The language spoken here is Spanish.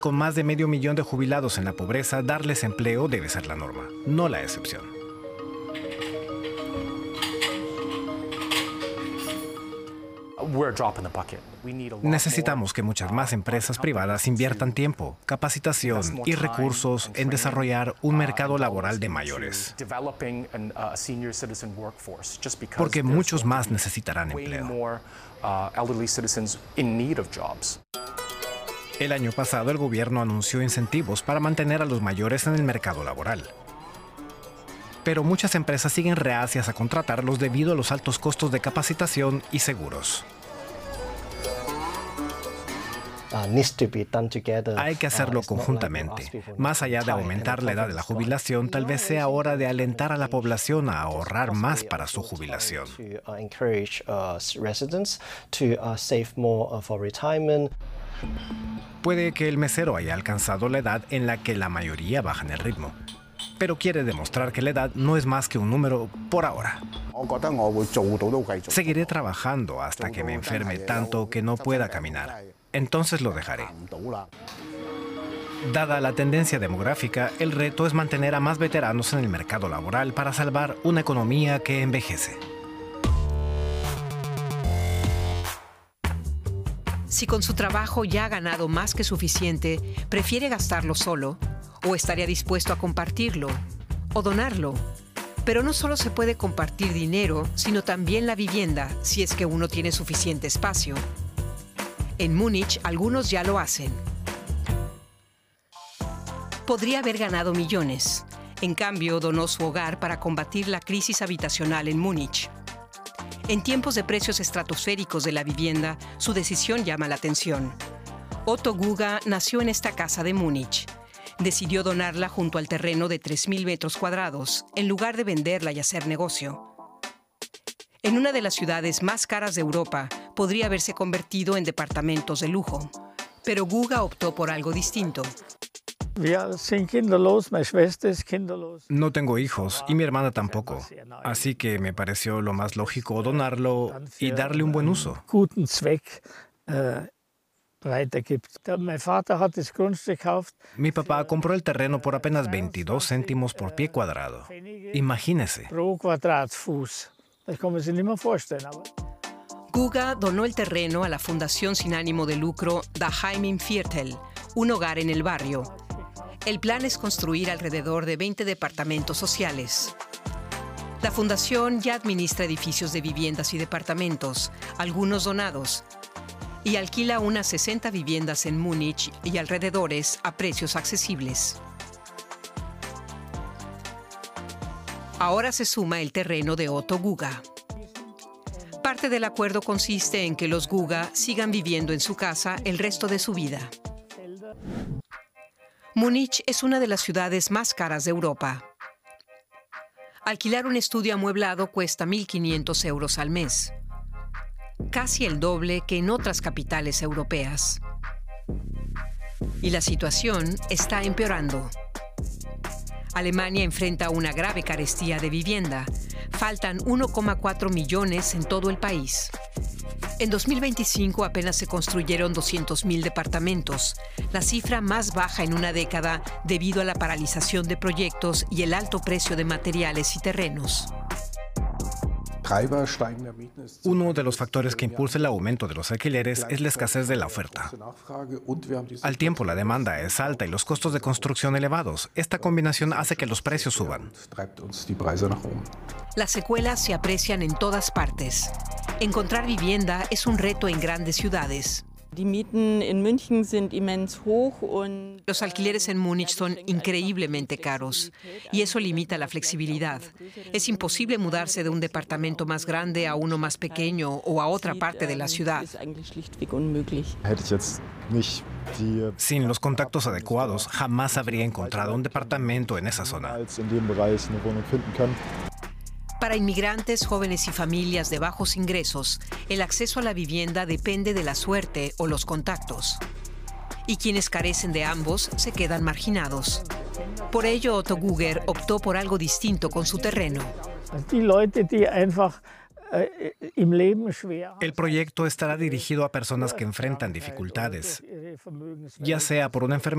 Con más de medio millón de jubilados en la pobreza, darles empleo debe ser la norma, no la excepción. Necesitamos que muchas más empresas privadas inviertan tiempo, capacitación y recursos en desarrollar un mercado laboral de mayores, porque muchos más necesitarán empleo. El año pasado, el gobierno anunció incentivos para mantener a los mayores en el mercado laboral. Pero muchas empresas siguen reacias a contratarlos debido a los altos costos de capacitación y seguros. Hay que hacerlo conjuntamente. Más allá de aumentar la edad de la jubilación, tal vez sea hora de alentar a la población a ahorrar más para su jubilación. Puede que el mesero haya alcanzado la edad en la que la mayoría bajan el ritmo, pero quiere demostrar que la edad no es más que un número por ahora. Seguiré trabajando hasta que me enferme tanto que no pueda caminar. Entonces lo dejaré. Dada la tendencia demográfica, el reto es mantener a más veteranos en el mercado laboral para salvar una economía que envejece. Si con su trabajo ya ha ganado más que suficiente, prefiere gastarlo solo, o estaría dispuesto a compartirlo, o donarlo. Pero no solo se puede compartir dinero, sino también la vivienda, si es que uno tiene suficiente espacio. En Múnich, algunos ya lo hacen. Podría haber ganado millones. En cambio, donó su hogar para combatir la crisis habitacional en Múnich. En tiempos de precios estratosféricos de la vivienda, su decisión llama la atención. Otto Guga nació en esta casa de Múnich. Decidió donarla junto al terreno de 3.000 metros cuadrados, en lugar de venderla y hacer negocio. En una de las ciudades más caras de Europa, podría haberse convertido en departamentos de lujo. Pero Guga optó por algo distinto. No tengo hijos y mi hermana tampoco, así que me pareció lo más lógico donarlo y darle un buen uso. Mi papá compró el terreno por apenas 22 céntimos por pie cuadrado. Imagínese. Guga donó el terreno a la fundación sin ánimo de lucro Daheim im Viertel, un hogar en el barrio. El plan es construir alrededor de 20 departamentos sociales. La fundación ya administra edificios de viviendas y departamentos, algunos donados, y alquila unas 60 viviendas en Múnich y alrededores a precios accesibles. Ahora se suma el terreno de Otto Guga. Parte del acuerdo consiste en que los Guga sigan viviendo en su casa el resto de su vida. Múnich es una de las ciudades más caras de Europa. Alquilar un estudio amueblado cuesta 1.500 euros al mes, casi el doble que en otras capitales europeas. Y la situación está empeorando. Alemania enfrenta una grave carestía de vivienda. Faltan 1,4 millones en todo el país. En 2025 apenas se construyeron 200.000 departamentos, la cifra más baja en una década debido a la paralización de proyectos y el alto precio de materiales y terrenos. Uno de los factores que impulsa el aumento de los alquileres es la escasez de la oferta. Al tiempo, la demanda es alta y los costos de construcción elevados. Esta combinación hace que los precios suban. Las secuelas se aprecian en todas partes. Encontrar vivienda es un reto en grandes ciudades. Los alquileres en Múnich son increíblemente caros y eso limita la flexibilidad. Es imposible mudarse de un departamento más grande a uno más pequeño o a otra parte de la ciudad. Sin los contactos adecuados, jamás habría encontrado un departamento en esa zona. Para inmigrantes, jóvenes y familias de bajos ingresos, el acceso a la vivienda depende de la suerte o los contactos. Y quienes carecen de ambos se quedan marginados. Por ello, Otto Guger optó por algo distinto con su terreno. El proyecto estará dirigido a personas que enfrentan dificultades, ya sea por una enfermedad